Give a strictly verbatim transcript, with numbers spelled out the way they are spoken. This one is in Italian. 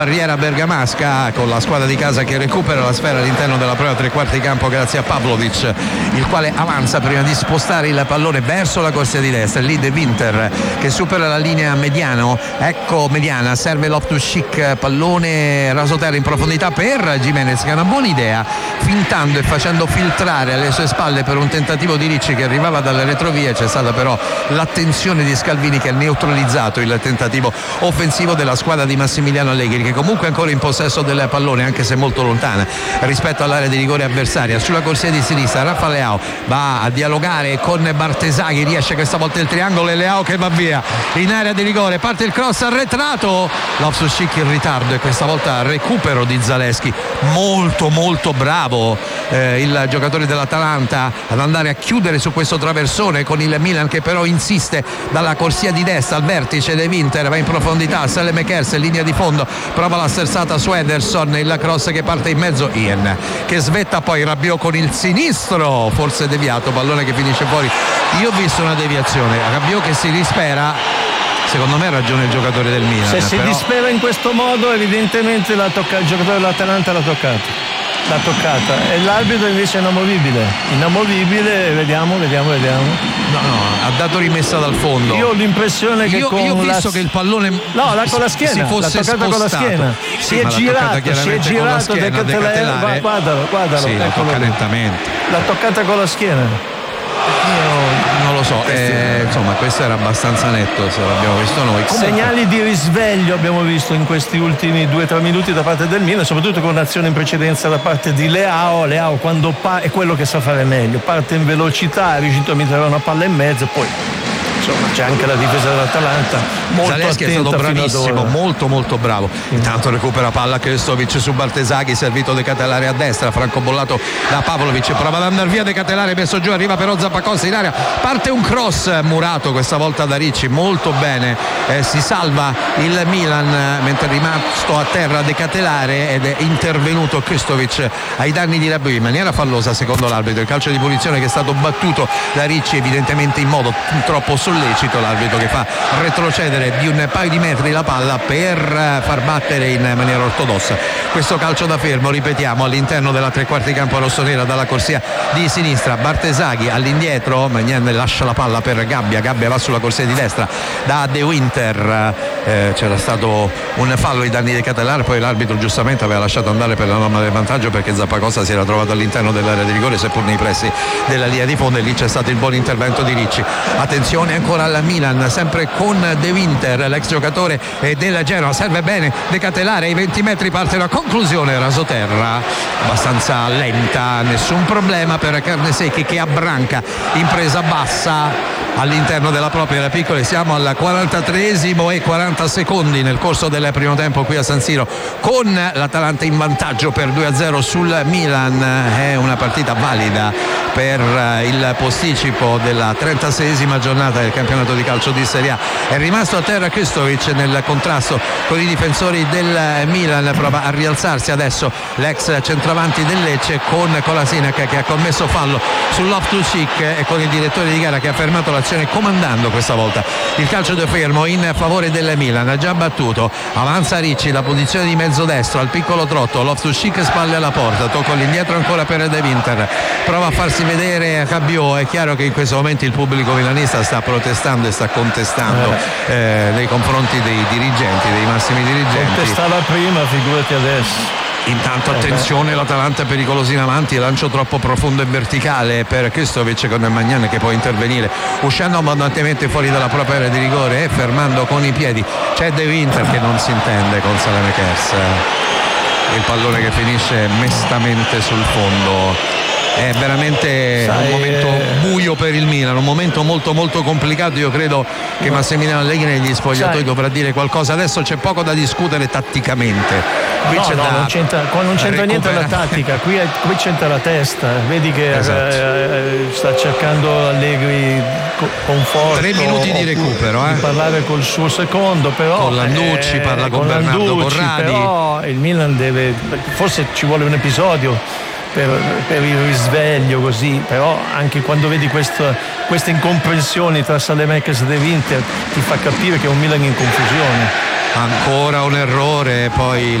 barriera bergamasca, con la squadra di casa che recupera la sfera all'interno della propria tre quarti di campo grazie a Pavlovic, il quale avanza prima di spostare il pallone verso la corsia di destra. Lì De Winter che supera la linea mediano, ecco mediana, serve Loftus-Cheek, pallone rasoterra in profondità per Gimenez, che ha una buona idea, fintando e facendo filtrare alle sue spalle per un tentativo di Ricci che arrivava dalle retrovie. C'è stata però l'attenzione di Scalvini che ha neutralizzato il tentativo offensivo della squadra di Massimiliano Allegri, che comunque è ancora in possesso del pallone anche se molto lontana rispetto all'area di rigore avversaria. Sulla corsia di sinistra Rafa Leao va a dialogare con Bartesaghi, riesce questa volta il triangolo e Leao che va via in area di rigore, parte il cross arretrato, Loftus-Cheek in ritardo e questa volta recupero di Zalewski, molto molto bravo eh, il giocatore dell'Atalanta ad andare a chiudere su questo traversone con il Milan che però insiste dalla corsia di destra al vertice. De Winter va in profondità, Saelemaekers in linea di fondo, prova la sterzata su Ederson, il cross che parte in mezzo, Ian che svetta, poi Rabiot con il sinistro, forse deviato, pallone che finisce fuori. Io ho visto una deviazione, Rabiot che si dispera, secondo me ha ragione il giocatore del Milan. Se si però... dispera in questo modo evidentemente la tocca... il giocatore dell'Atalanta l'ha toccato. L'ha toccata e l'arbitro invece è inamovibile inamovibile vediamo vediamo vediamo no no ha dato rimessa dal fondo. Io ho l'impressione che io, con io ho visto la... che il pallone no la con la schiena si fosse l'ha toccata spostato. con la schiena sì, si è girato si è girato De Ketelaere, guardalo guardalo sì, la tocca lentamente, l'ha toccata con la schiena. Io non lo so, eh, insomma questo era abbastanza netto se l'abbiamo visto noi. Comunque... segnali di risveglio abbiamo visto in questi ultimi due o tre minuti da parte del Milan, soprattutto con un'azione in precedenza da parte di Leao. Leao quando pa- è quello che sa fare meglio, parte in velocità, è riuscito a mettere una palla in mezzo e poi insomma c'è anche la difesa dell'Atalanta molto Zalewski è stato bravissimo, molto molto bravo. Intanto recupera palla Krstovic su Bartesaghi, servito De Ketelaere a destra, francobollato da Pavlovic, prova ad andare via De Ketelaere, messo giù, arriva però Zappacosta in area, parte un cross murato questa volta da Ricci, molto bene, eh, si salva il Milan mentre è rimasto a terra De Ketelaere ed è intervenuto Krstovic ai danni di Rabiot in maniera fallosa secondo l'arbitro. Il calcio di punizione che è stato battuto da Ricci evidentemente in modo troppo sollecito, l'arbitro che fa retrocedere di un paio di metri la palla per far battere in maniera ortodossa questo calcio da fermo, ripetiamo, all'interno della tre quarti campo rossonera dalla corsia di sinistra. Bartesaghi all'indietro, Magnan lascia la palla per Gabbia, Gabbia va sulla corsia di destra da De Winter, eh, c'era stato un fallo ai danni di Ketelaere, poi l'arbitro giustamente aveva lasciato andare per la norma del vantaggio perché Zappacosta si era trovato all'interno dell'area di rigore seppur nei pressi della linea di fondo e lì c'è stato il buon intervento di Ricci. Attenzione ancora al Milan, sempre con De Winter, l'ex giocatore della Genoa, serve bene De Ketelaere, ai venti metri parte la conclusione rasoterra abbastanza lenta, nessun problema per Carnesecchi che abbranca in presa bassa all'interno della propria piccola. Siamo al quarantatreesimo e quaranta secondi nel corso del primo tempo qui a San Siro, con l'Atalanta in vantaggio per due a zero sul Milan. È una partita valida per il posticipo della trentaseiesima giornata del campionato di calcio di Serie A. È rimasto a terra Krstovic nel contrasto con i difensori del Milan, prova a rialzarsi adesso l'ex centravanti del Lecce con Kolasinac che ha commesso fallo sul Loftus-Cheek e con il direttore di gara che ha fermato l'azione comandando questa volta il calcio di fermo in favore del Milan. Ha già battuto, avanza Ricci, la posizione di mezzo destro al piccolo trotto, Loftus-Cheek spalle alla porta, tocco all'indietro ancora per De Winter, prova a farsi vedere Rabiot. È chiaro che in questo momento il pubblico milanista sta protestando e sta contestando eh, nei confronti dei dirigenti, dei massimi dirigenti. Contestava prima, figurati adesso. Intanto attenzione, l'Atalanta è pericolosa in avanti, lancio troppo profondo e verticale per Krstovic con Magnan che può intervenire uscendo abbondantemente fuori dalla propria area di rigore e fermando con i piedi. C'è De Winter che non si intende con Saelemaekers, il pallone che finisce mestamente sul fondo. È veramente Sai, un momento buio per il Milan, un momento molto molto complicato. Io credo che Massimiliano Allegri negli spogliatoi Sai. dovrà dire qualcosa. Adesso c'è poco da discutere tatticamente. Qui no, c'è no, da non c'entra, qua non c'entra niente la tattica, qui, è, qui c'entra la testa. Vedi che esatto. eh, sta cercando Allegri conforto. Tre minuti di recupero, eh. di parlare col suo secondo, però con Landucci, eh, parla con, con Bernardo Landucci, Corradi. Però il Milan deve, forse ci vuole un episodio Per, per il risveglio così, però anche quando vedi questo, queste incomprensioni tra Saelemaekers e De Winter ti fa capire che è un Milan in confusione. ancora un errore, poi